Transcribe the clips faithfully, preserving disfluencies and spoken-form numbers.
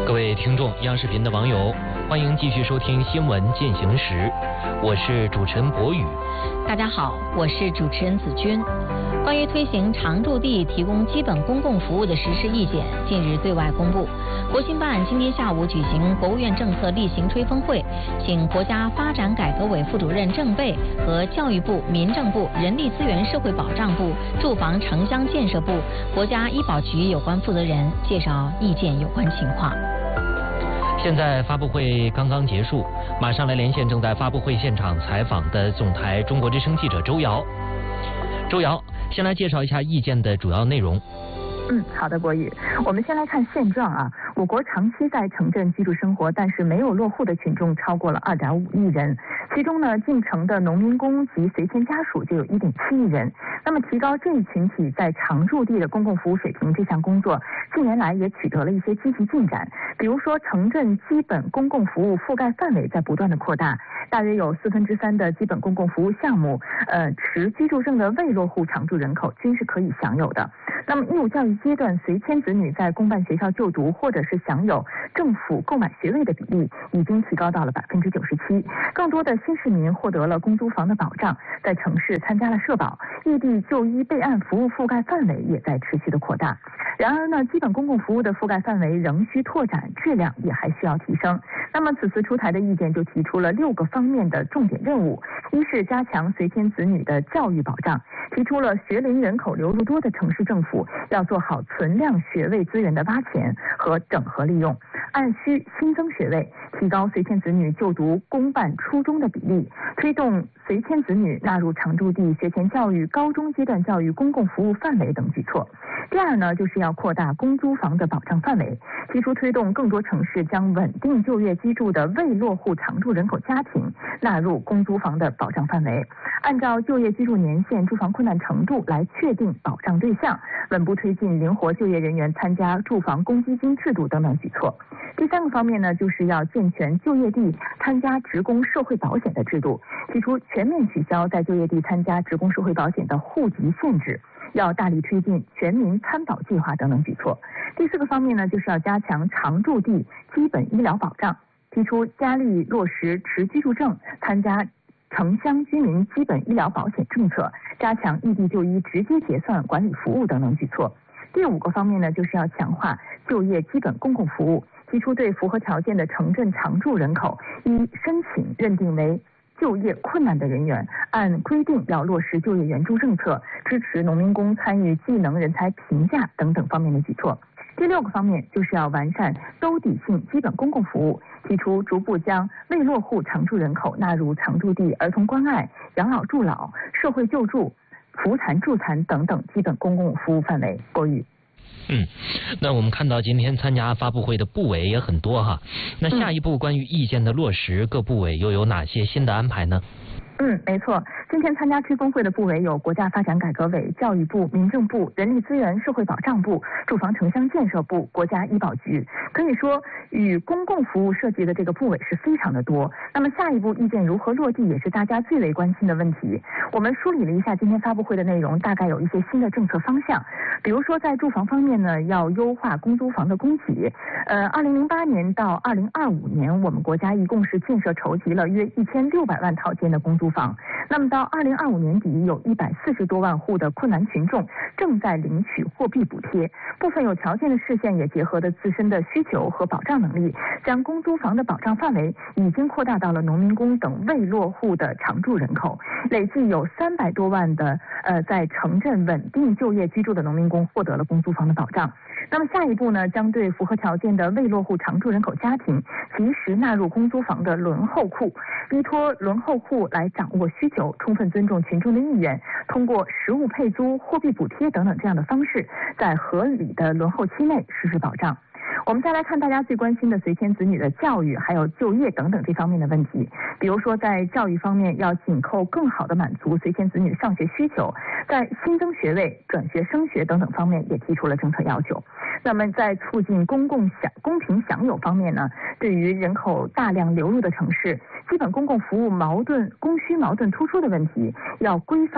各位听众，央视频的网友，欢迎继续收听《新闻进行时》，我是主持人博宇。 大家好，我是主持人子君。关于推行常住地提供基本公共服务的实施意见，近日对外公布。国新办今天下午举行国务院政策例行吹风会，请国家发展改革委副主任郑贝和教育部、民政部、人力资源社会保障部、住房城乡建设部、国家医保局有关负责人介绍意见有关情况。 现在发布会刚刚结束，马上来连线正在发布会现场采访的总台中国之声记者周瑶。周瑶，先来介绍一下意见的主要内容。 嗯，好的，博宇，我们先来看现状啊。我国长期在城镇居住生活，但是没有落户的群众超过了二点五亿人，其中呢，进城的农民工及随迁家属就有一点七亿人。那么，提高这一群体在常住地的公共服务水平这项工作，近年来也取得了一些积极进展。比如说，城镇基本公共服务覆盖范围在不断的扩大，大约有四分之三的基本公共服务项目，呃，持居住证的未落户常住人口均是可以享有的。那么，义务教育阶段随迁子女在公办学校就读或者是享有政府购买学位的比例已经提高到了百分之九十七。更多的新市民获得了公租房的保障，在城市参加了社保，异地就医备案服务覆盖范围也在持续的扩大。然而呢，基本公共服务的覆盖范围仍需拓展，质量也还需要提升。那么此次出台的意见就提出了六个方面的重点任务：一是加强随迁子女的教育保障，提出了学龄人口流入多的城市政府要做好存量学位资源的挖潜和整合利用，按需新增学位，提高随迁子女就读公办初中的比例，推动随迁子女纳入常住地学前教育、高中阶段教育公共服务范围等举措。第二呢，就是要扩大公租房的保障范围，提出推动更多城市将稳定就业居住的未落户常住人口家庭纳入公租房的保障范围，按照就业居住年限、住房困难程度来确定保障对象，稳步推进灵活就业人员参加住房公积金制度等等举措。第三个方面呢，就是要健全就业地参加职工社会保险的制度，提出全面取消在就业地参加职工社会保险的户籍限制，要大力推进全民参保计划等等举措。第四个方面呢，就是要加强常住地基本医疗保障，提出加力落实持居住证参加城乡居民基本医疗保险政策，加强异地就医直接结算管理服务等等举措。第五个方面呢，就是要强化就业基本公共服务，提出对符合条件的城镇常住人口，依申请认定为就业困难的人员，按规定要落实就业援助政策，支持农民工参与技能人才评价等等方面的举措。第六个方面就是要完善兜底性基本公共服务，提出逐步将未落户常住人口纳入常住地儿童关爱、养老助老、社会救助、扶残助残等等基本公共服务范围。国语。 嗯，那我们看到今天参加发布会的部委也很多哈，那下一步关于意见的落实，各部委又有哪些新的安排呢？ 嗯，没错，今天参加吹风会的部委有国家发展改革委、教育部、民政部、人力资源社会保障部、住房城乡建设部、国家医保局。可以说，与公共服务涉及的这个部委是非常的多。那么下一步意见如何落地，也是大家最为关心的问题。我们梳理了一下今天发布会的内容，大概有一些新的政策方向。比如说，在住房方面呢，要优化公租房的供给。呃，二零零八年到二零二五年，我们国家一共是建设筹集了约一千六百万套间的公租房。那么到二零二五年底，有一百四十多万户的困难群众正在领取货币补贴。部分有条件的市县也结合的自身的需求和保障能力，将公租房的保障范围已经扩大到了农民工等未落户的常住人口。累计有三百多万的呃在城镇稳定就业居住的农民工获得了公租房的保障。那么下一步呢，将对符合条件的未落户常住人口家庭及时纳入公租房的轮候库，依托轮候库来掌握需求，充分尊重群众的意愿，通过实物配租、货币补贴等等这样的方式，在合理的轮候期内实施保障。我们再来看大家最关心的随迁子女的教育还有就业等等这方面的问题。比如说在教育方面，要紧扣更好的满足随迁子女上学需求，在新增学位、转学升学等等方面也提出了政策要求。那么在促进公共享公平享有方面呢，对于人口大量流入的城市，基本公共服务矛盾供需矛盾突出的问题，要规范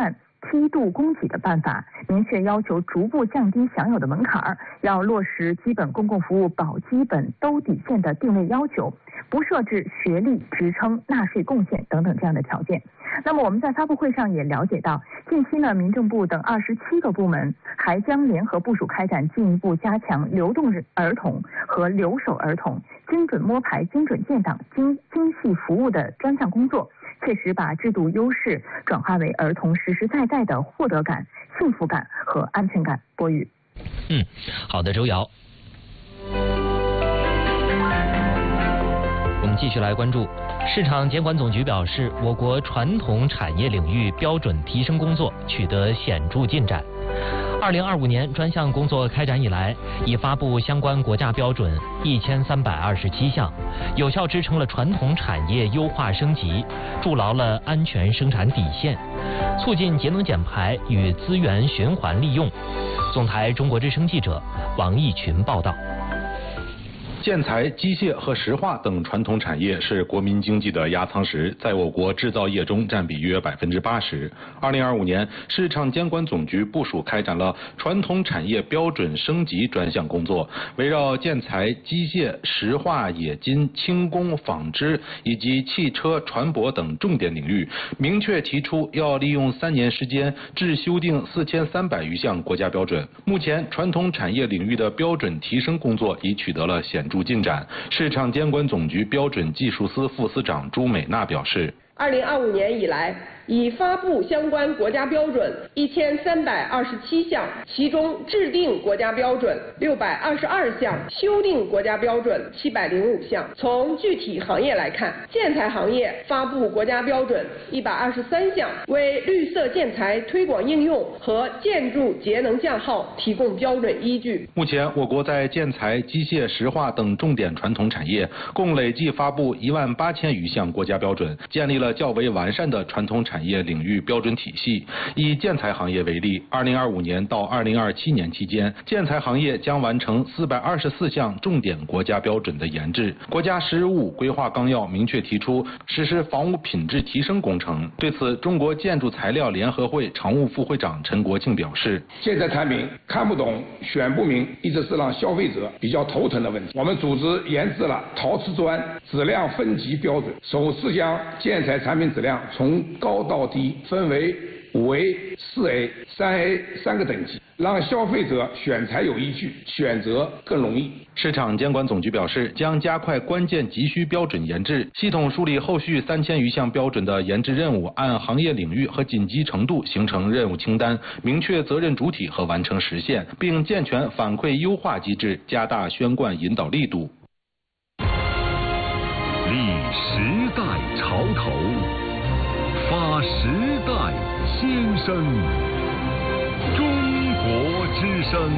梯度供给的办法，明确要求逐步降低享有的门槛，要落实基本公共服务保基本兜底线的定位要求，不设置学历、职称、纳税贡献等等这样的条件。那么我们在发布会上也了解到，近期呢，民政部等二十七个部门还将联合部署开展进一步加强流动儿童和留守儿童精准摸排、精准建档、精精细服务的专项工作，切实把制度优势转化为儿童实实在在的获得感、幸福感和安全感。播语。 嗯，好的，周瑶。我们继续来关注。市场监管总局表示，我国传统产业领域标准提升工作取得显著进展。二零二五年专项工作开展以来，已发布相关国家标准一千三百二十七项，有效支撑了传统产业优化升级，筑牢了安全生产底线，促进节能减排与资源循环利用。总台中国之声记者王义群报道。 建材、机械和石化等传统产业是国民经济的压舱石，在我国制造业中占比约百分之八十。二零二五年，市场监管总局部署开展了传统产业标准升级专项工作，围绕建材、机械、石化、冶金、轻工、纺织以及汽车、船舶等重点领域，明确提出要利用三年时间至修订四千三百余项国家标准。目前，传统产业领域的标准提升工作已取得了显著进展。市场监管总局标准技术司副司长朱美娜表示， 二零二五年以来，已发布相关国家标准一千三百二十七项，其中制定国家标准六百二十二项，修订国家标准七百零五项。从具体行业来看，建材行业发布国家标准一百二十三项，为绿色建材推广应用和建筑节能降耗提供标准依据。 目前，我国在建材、机械、石化等重点传统产业共累计发布一万八千余项国家标准，建立了较为完善的传统产业领域标准体系。以建材行业为例，二零二五年到二零二七年期间，建材行业将完成四百二十四项重点国家标准的研制。国家“十五”规划纲要明确提出实施房屋品质提升工程。对此，中国建筑材料联合会常务副会长陈国庆表示， 建材产品看不懂、选不明，一直是让消费者比较头疼的问题。我们组织研制了陶瓷砖质量分级标准，首次将建材产品质量从高到低分为五 A、四 A、三 A 三个等级，让消费者选材有依据，选择更容易。 市场监管总局表示，将加快关键急需标准研制，系统梳理后续三千余项标准的研制任务，按行业领域和紧急程度形成任务清单，明确责任主体和完成时限，并健全反馈优化机制，加大宣贯引导力度。 立时代潮头，发时代先声，中国之声。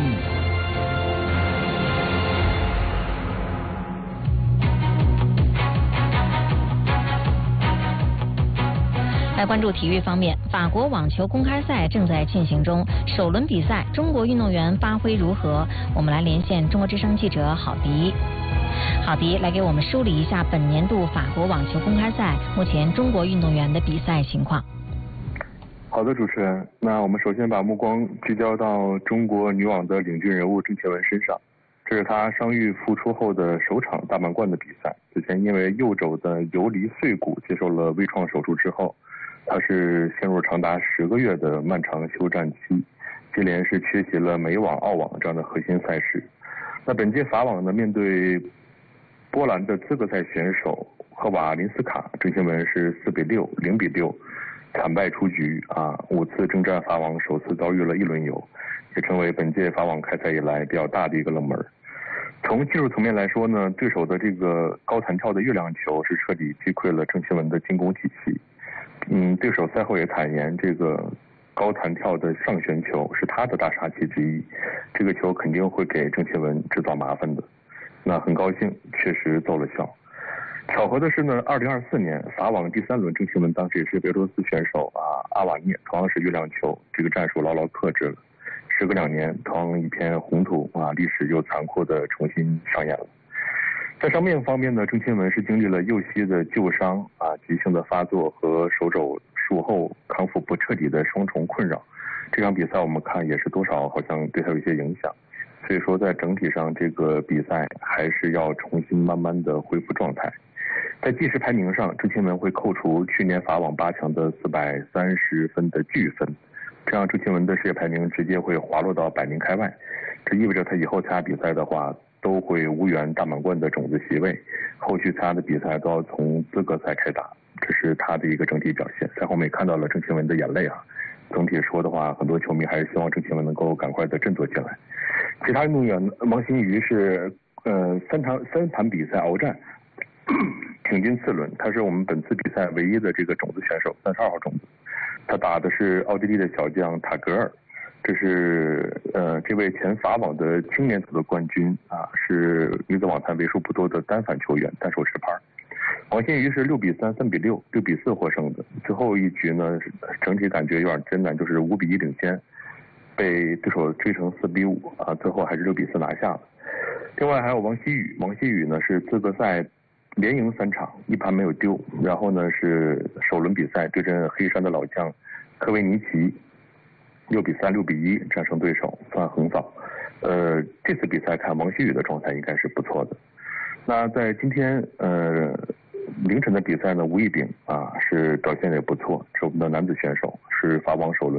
来关注体育方面，法国网球公开赛正在进行中，首轮比赛中国运动员发挥如何？我们来连线中国之声记者郝迪。郝迪来给我们梳理一下本年度法国网球公开赛目前中国运动员的比赛情况。 好的，主持人，那我们首先把目光聚焦到中国女网的领军人物郑钦文身上。这是她伤愈复出后的首场大满贯的比赛。此前因为右肘的游离碎骨接受了微创手术之后，她是陷入长达十个月的漫长休战期，接连是缺席了美网、澳网这样的核心赛事。那本届法网呢，面对波兰的资格赛选手赫瓦林斯卡，郑钦文是四比六、零比六惨败出局啊！五次征战法网，首次遭遇了一轮游，也成为本届法网开赛以来比较大的一个冷门。从技术层面来说呢，对手的这个高弹跳的月亮球是彻底击溃了郑钦文的进攻体系。嗯，对手赛后也坦言，这个高弹跳的上旋球是他的大杀器之一，这个球肯定会给郑钦文制造麻烦的。那很高兴，确实奏了效。巧合的是呢，二零二四年法网第三轮，郑钦文当时也是俄罗斯选手啊阿瓦涅，同样是月亮球，这个战术牢牢克制了。时隔两年，同样一片红土啊，历史又残酷的重新上演了。在伤病方面呢，郑钦文是经历了右膝的旧伤啊、急性的发作和手肘术后康复不彻底的双重困扰。这场比赛我们看也是多少好像对他有一些影响，所以说在整体上这个比赛还是要重新慢慢的恢复状态。在计时排名上，郑钦文会扣除去年法网八强的四百三十分的巨分，这样郑钦文的世界排名直接会滑落到百名开外，这意味着他以后参加比赛的话都会无缘大满贯的种子席位，后续参加的比赛都要从资格赛开打，这是他的一个整体表现。赛后我们也看到了郑钦文的眼泪啊。总体说的话，很多球迷还是希望郑钦文能够赶快的振作起来。其他运动员王欣瑜是呃三场三盘比赛鏖战，挺进次轮，他是我们本次比赛唯一的这个种子选手，三十二号种子。他打的是奥地利的小将塔格尔，这是呃这位前法网的青年组的冠军啊，是女子网坛为数不多的单反球员，单手持拍。王欣瑜是六比三、三比六、六比四获胜的。最后一局呢，整体感觉有点艰难，就是五比一领先，被对手追成四比五啊，最后还是六比四拿下了。另外还有王希雨，王希雨呢是资格赛连赢三场，一盘没有丢。然后呢是首轮比赛对阵黑山的老将科维尼奇，六比三、六比一战胜对手，算横扫。呃，这次比赛看王希雨的状态应该是不错的。那在今天呃凌晨的比赛呢，吴亦丙啊是表现也不错，是我们的男子选手，是法网首轮